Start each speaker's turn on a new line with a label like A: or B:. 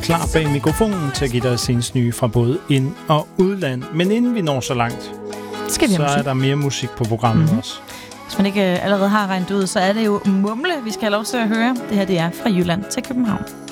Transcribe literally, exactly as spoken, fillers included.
A: klar bag mikrofonen til at give dig senest nye fra både ind- og udland. Men inden vi når så langt,
B: Skal vi
A: så er der mere musik på programmet mm-hmm. også.
B: Hvis man ikke allerede har regnet ud, så er det jo Mumle, vi skal have lov til at høre. Det her det er Fra Jylland til København.